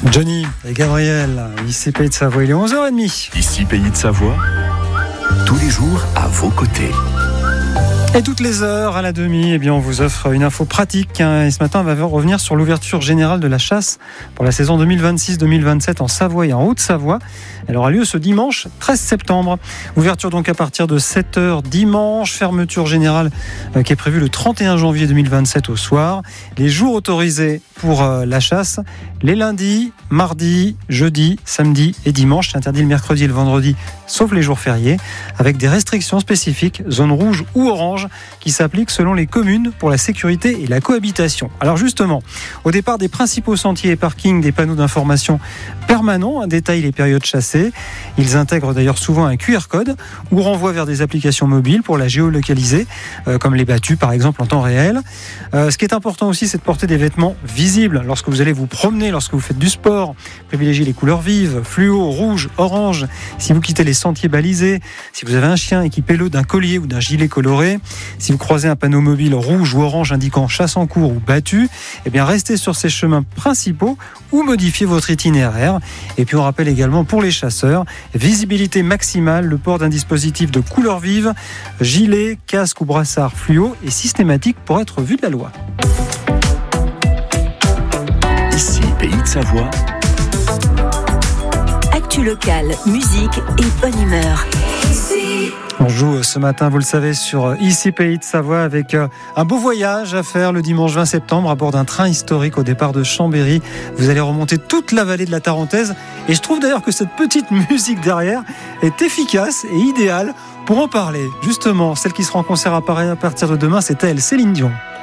Johnny et Gabriel, ici Pays de Savoie, il est 11h30. Ici Pays de Savoie, tous les jours à vos côtés. Et toutes les heures à la demi, eh bien, on vous offre une info pratique. Et ce matin, on va revenir sur l'ouverture générale de la chasse pour la saison 2026-2027 en Savoie et en Haute-Savoie. Elle aura lieu ce dimanche 13 septembre. Ouverture donc à partir de 7h dimanche. Fermeture générale qui est prévue le 31 janvier 2027 au soir. Les jours autorisés pour la chasse, les lundis, mardis, jeudis, samedis et dimanche. C'est interdit le mercredi et le vendredi, sauf les jours fériés, avec des restrictions spécifiques, zone rouge ou orange, qui s'appliquent selon les communes pour la sécurité et la cohabitation. Alors justement, au départ des principaux sentiers et parkings, des panneaux d'information permanents détaillent les périodes chassées. Ils intègrent d'ailleurs souvent un QR code ou renvoient vers des applications mobiles pour la géolocaliser, comme les battues par exemple en temps réel. Ce qui est important aussi, c'est de porter des vêtements visibles lorsque vous allez vous promener, lorsque vous faites du sport. Privilégiez les couleurs vives, fluo, rouge, orange. Si vous quittez les sentiers balisés, si vous avez un chien, équipez-le d'un collier ou d'un gilet coloré. Si vous croisez un panneau mobile rouge ou orange indiquant chasse en cours ou battu, eh bien restez sur ces chemins principaux ou modifiez votre itinéraire. Et puis on rappelle également pour les chasseurs, visibilité maximale, le port d'un dispositif de couleur vive, gilet, casque ou brassard fluo est systématique pour être vu de la loi. Ici Pays de Savoie. Actu locale, musique et bonne humeur. On joue ce matin, vous le savez, sur Ici Pays de Savoie avec un beau voyage à faire le dimanche 20 septembre à bord d'un train historique au départ de Chambéry. Vous allez remonter toute la vallée de la Tarentaise et je trouve d'ailleurs que cette petite musique derrière est efficace et idéale pour en parler. Justement, celle qui sera en concert à Paris à partir de demain, c'est elle, Céline Dion.